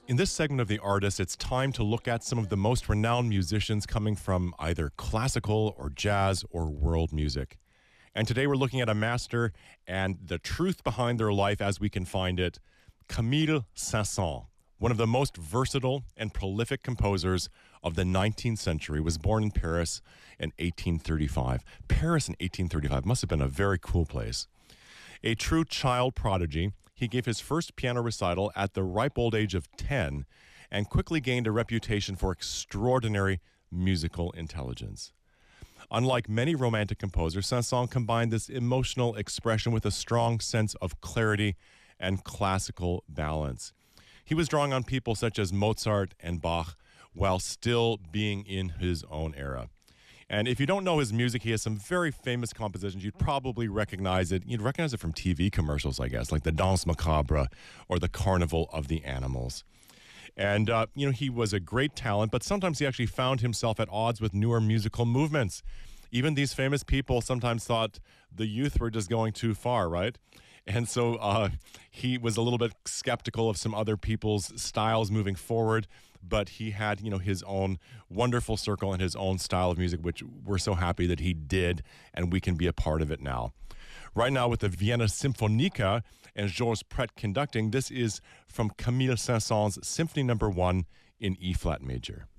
In this segment of The Artist, it's time to look at some of the most renowned musicians coming from either classical or jazz or world music. And today we're looking at a master and the truth behind their life as we can find it, Camille Saint-Saëns, one of the most versatile and prolific composers of the 19th century, was born in Paris in 1835. Paris in 1835 must have been a very cool place. A true child prodigy, he gave his first piano recital at the ripe old age of 10 and quickly gained a reputation for extraordinary musical intelligence. Unlike many romantic composers, Saint-Saëns combined this emotional expression with a strong sense of clarity and classical balance. He was drawing on people such as Mozart and Bach while still being in his own era. And if you don't know his music, he has some very famous compositions. You'd probably recognize it. You'd recognize it from TV commercials, I guess, like the Danse Macabre or the Carnival of the Animals. And, he was a great talent, but sometimes he actually found himself at odds with newer musical movements. Even these famous people sometimes thought the youth were just going too far, right? And so he was a little bit skeptical of some other people's styles moving forward, but he had, his own wonderful circle and his own style of music, which we're so happy that he did, and we can be a part of it now. Right now with the Vienna Symphonica and Georges Pret conducting, this is from Camille Saint-Saëns' Symphony No. 1 in E-flat major.